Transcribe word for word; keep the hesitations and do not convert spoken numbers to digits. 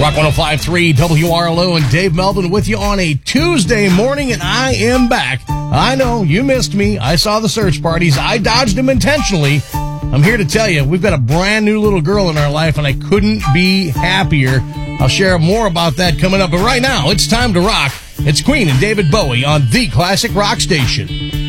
Rock one oh five point three W R L O and Dave Melvin with you on a Tuesday morning, and I am back. I know, you missed me. I saw the search parties. I dodged them intentionally. I'm here to tell you, we've got a brand new little girl in our life, and I couldn't be happier. I'll share more about that coming up. But right now, it's time to rock. It's Queen and David Bowie on the Classic Rock Station.